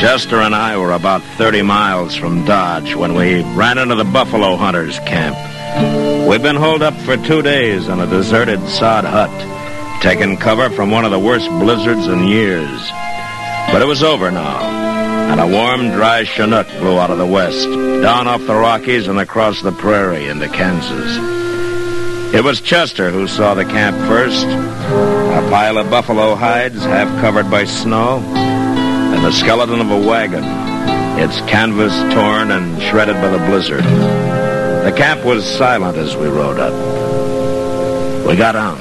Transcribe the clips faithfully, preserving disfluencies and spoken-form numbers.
Chester and I were about thirty miles from Dodge when we ran into the buffalo hunters' camp. We'd been holed up for two days in a deserted sod hut, taking cover from one of the worst blizzards in years. But it was over now, and a warm, dry Chinook blew out of the west, down off the Rockies and across the prairie into Kansas. It was Chester who saw the camp first, a pile of buffalo hides half covered by snow, and the skeleton of a wagon, its canvas torn and shredded by the blizzard. The camp was silent as we rode up. We got on.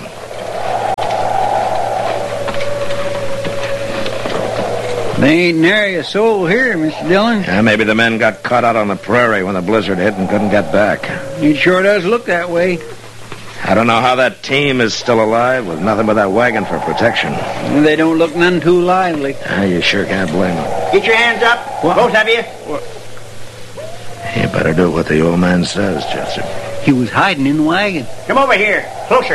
There ain't nary a soul here, Mister Dillon. Yeah, maybe the men got caught out on the prairie when the blizzard hit and couldn't get back. It sure does look that way. I don't know how that team is still alive with nothing but that wagon for protection. They don't look none too lively. Ah, you sure can't blame them. Get your hands up, what? Both of you. What? You better do what the old man says, Chester. He was hiding in the wagon. Come over here, closer.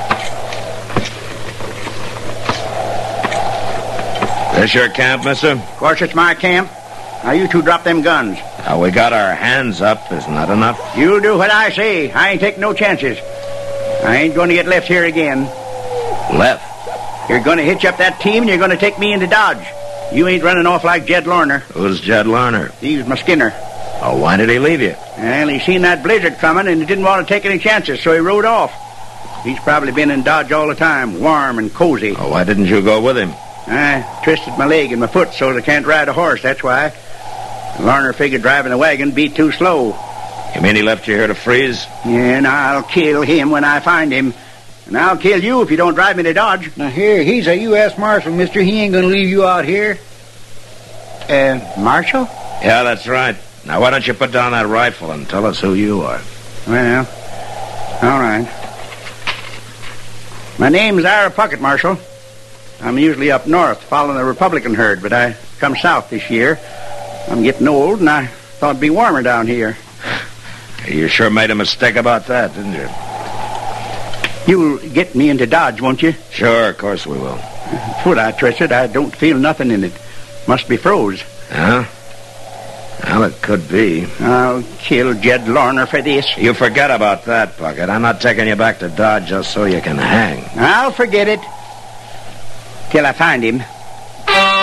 This your camp, mister? Of course it's my camp. Now you two drop them guns. Now we got our hands up. Isn't that enough? You do what I say. I ain't taking no chances. I ain't going to get left here again. Left? You're going to hitch up that team and you're going to take me into Dodge. You ain't running off like Jed Lorner. Who's Jed Lorner? He's my skinner. Oh, why did he leave you? Well, he seen that blizzard coming and he didn't want to take any chances, so he rode off. He's probably been in Dodge all the time, warm and cozy. Oh, why didn't you go with him? I twisted my leg and my foot so I can't ride a horse, that's why. Lorner figured driving a wagon be too slow. You mean he left you here to freeze? Yeah, and I'll kill him when I find him. And I'll kill you if you don't drive me to Dodge. Now, here, he's a U S Marshal, mister. He ain't going to leave you out here. Uh, Marshal? Yeah, that's right. Now, why don't you put down that rifle and tell us who you are? Well, all right. My name's Ira Puckett, Marshal. I'm usually up north following the Republican herd, but I come south this year. I'm getting old, and I thought it'd be warmer down here. You sure made a mistake about that, didn't you? You'll get me into Dodge, won't you? Sure, of course we will. Foot I twisted. I don't feel nothing in it. Must be froze. Huh? Well, it could be. I'll kill Jed Lorner for this. You forget about that, Puckett. I'm not taking you back to Dodge just so you can hang. I'll forget it. Till I find him.